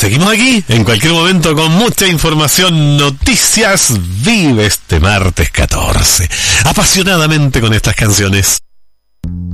seguimos aquí, en cualquier momento, con mucha información, noticias. Vive este martes 14, apasionadamente con estas canciones.